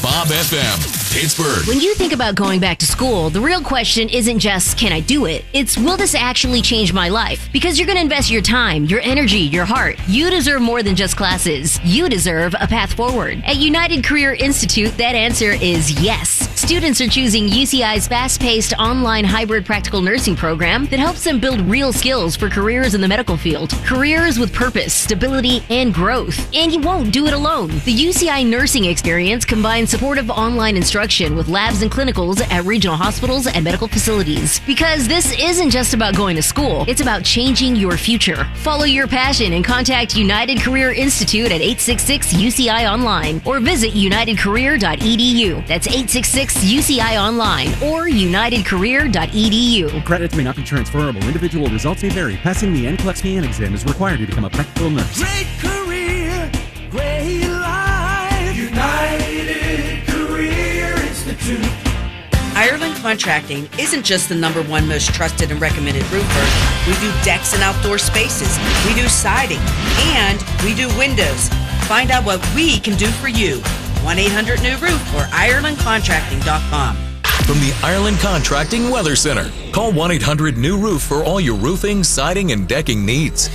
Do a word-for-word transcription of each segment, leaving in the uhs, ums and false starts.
Bob F M, Pittsburgh. When you think about going back to school, the real question isn't just, can I do it? It's, will this actually change my life? Because you're going to invest your time, your energy, your heart. You deserve more than just classes. You deserve a path forward. At United Career Institute, that answer is yes. Students are choosing U C I's fast-paced online hybrid practical nursing program that helps them build real skills for careers in the medical field. Careers with purpose, stability, and growth. And you won't do it alone. The U C I nursing experience combines supportive online instruction with labs and clinicals at regional hospitals and medical facilities. Because this isn't just about going to school, it's about changing your future. Follow your passion and contact United Career Institute at eight six six U C I Online or visit united career dot e d u. That's eight six six U C I Online or united career dot e d u. Credits may not be transferable. Individual results may vary. Passing the N C L E X P N exam is required to become a practical nurse. Great career, great life. United Career Institute. Ireland Contracting isn't just the number one most trusted and recommended roofer. We do decks and outdoor spaces. We do siding. And we do windows. Find out what we can do for you. one eight hundred new roof or ireland contracting dot com. From the Ireland Contracting Weather Center, call one eight hundred new roof for all your roofing, siding, and decking needs.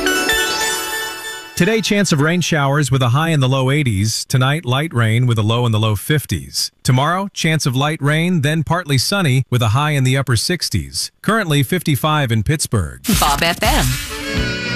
Today, chance of rain showers with a high in the low eighties. Tonight, light rain with a low in the low fifties. Tomorrow, chance of light rain, then partly sunny with a high in the upper sixties. Currently fifty-five in Pittsburgh. Bob F M.